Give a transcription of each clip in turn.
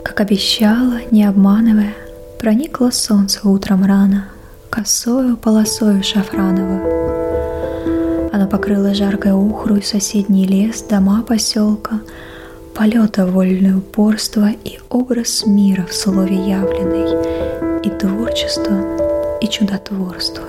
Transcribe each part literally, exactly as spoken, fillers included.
Как обещала, не обманывая, проникло солнце утром рано, косою полосою шафрановую. Оно покрыло жаркой ухру и соседний лес, дома поселка, полета вольное упорство и образ мира в слове явленный, и творчество, и чудотворство.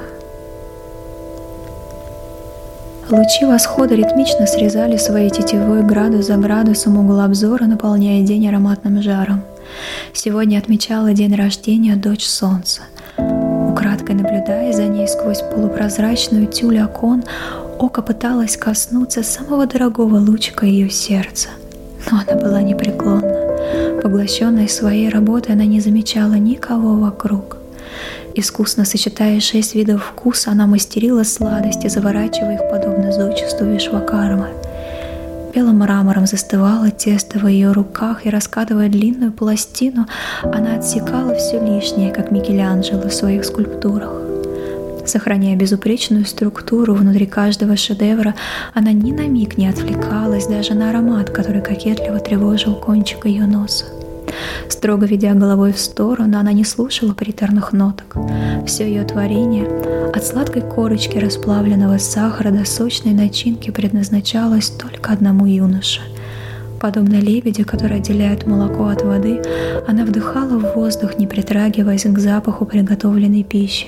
Лучи восхода ритмично срезали своей тетивой градус за градусом угол обзора, наполняя день ароматным жаром. Сегодня отмечала день рождения дочь солнца. Украдкой наблюдая за ней сквозь полупрозрачную тюль окон, око пыталось коснуться самого дорогого лучика ее сердца. Но она была непреклонна. Поглощенной своей работой, она не замечала никого вокруг. Искусно сочетая шесть видов вкуса, она мастерила сладости, заворачивая их подобно зодчеству Вишвакармы. Белым мрамором застывало тесто в ее руках, и, раскатывая длинную пластину, она отсекала все лишнее, как Микеланджело в своих скульптурах. Сохраняя безупречную структуру внутри каждого шедевра, она ни на миг не отвлекалась даже на аромат, который кокетливо тревожил кончик ее носа. Строго ведя головой в сторону, она не слушала приторных ноток. Все ее творение, от сладкой корочки расплавленного сахара до сочной начинки, предназначалось только одному юноше. Подобно лебеди, который отделяет молоко от воды, она вдыхала в воздух, не притрагиваясь к запаху приготовленной пищи.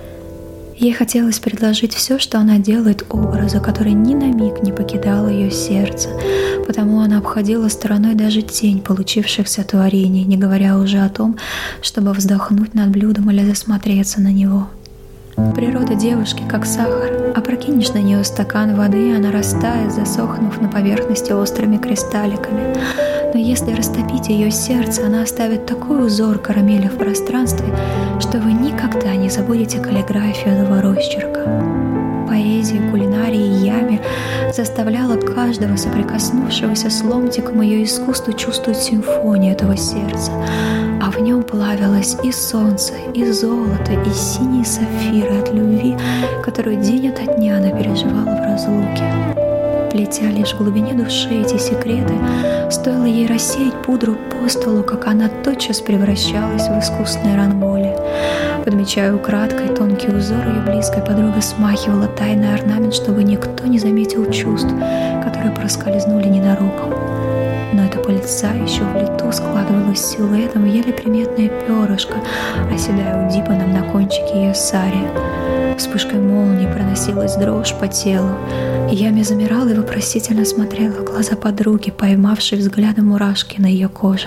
Ей хотелось предложить все, что она делает, образу, который ни на миг не покидал ее сердце, потому она обходила стороной даже тень получившихся творений, не говоря уже о том, чтобы вздохнуть над блюдом или засмотреться на него. Природа девушки как сахар. Опрокинешь на нее стакан воды, и она растает, засохнув на поверхности острыми кристалликами. Но если растопить ее сердце, она оставит такой узор карамели в пространстве, что вы никогда не забудете каллиграфию этого росчерка. Поэзия, кулинария и яме заставляла каждого соприкоснувшегося с ломтиком ее искусства чувствовать симфонию этого сердца, а в нем плавилось и солнце, и золото, и синие сапфиры от любви, которую день ото дня она переживала в разлуке. Плетя лишь в глубине души эти секреты, стоило ей рассеять пудру по столу, как она тотчас превращалась в искусный ранголи. Подмечая украдкой тонкий узор, ее близкая подруга смахивала тайный орнамент, чтобы никто не заметил чувств, которые проскользнули ненароком. Но эта пыльца еще в лету складывалась силуэтом в еле приметное перышко, оседая удипаном на кончике ее сари. Вспышкой молнии проносилась дрожь по телу. Ями замирала и вопросительно смотрела в глаза подруги, поймавшей взглядом мурашки на ее коже.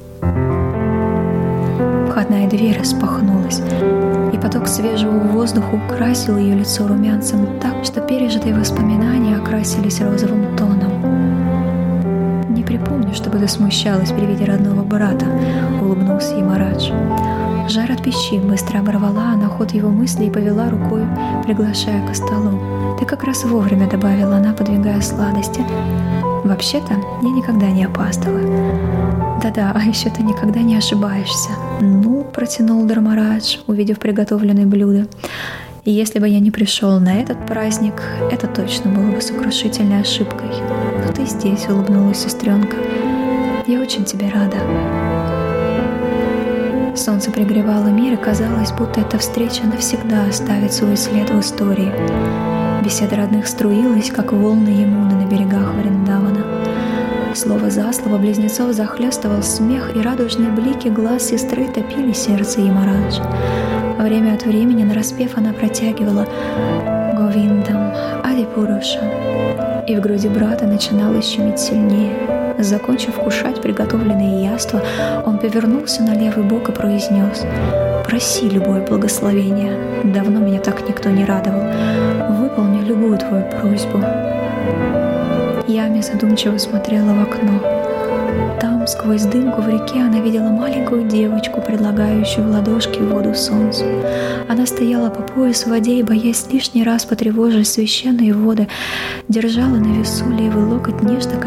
Входная дверь распахнулась, и поток свежего воздуха украсил ее лицо румянцем так, что пережитые воспоминания окрасились розовым тоном. «Не припомню, чтобы ты смущалась при виде родного брата», — улыбнулся ей Марадж. Жар от пищи быстро оборвала она ход его мыслей и повела рукой, приглашая к столу. «Ты как раз вовремя», — добавила она, подвигая сладости. «Вообще-то я никогда не опаздываю». «Да-да, а еще ты никогда не ошибаешься». «Ну», — протянул Дharmaraj, увидев приготовленное блюдо. «И если бы я не пришел на этот праздник, это точно было бы сокрушительной ошибкой. Но ты здесь», — улыбнулась сестренка. «Я очень тебе рада». Солнце пригревало мир, и казалось, будто эта встреча навсегда оставит свой след в истории. Беседа родных струилась, как волны Ямуны на берегах Вриндавана. Слово за слово близнецов захлестывал смех, и радужные блики глаз сестры топили сердце Ямарадж. Время от времени нараспев она протягивала «Говиндам, Адипуруша», и в груди брата начинало щемить сильнее. Закончив кушать приготовленные яства, он повернулся на левый бок и произнес: «Проси любое благословение. Давно меня так никто не радовал. Выполню любую твою просьбу». Ями задумчиво смотрела в окно. Там, сквозь дымку в реке, она видела маленькую девочку, предлагающую в ладошки воду солнцу. Она стояла по пояс в воде и, боясь лишний раз потревожить священные воды, держала на весу левый локоть нежно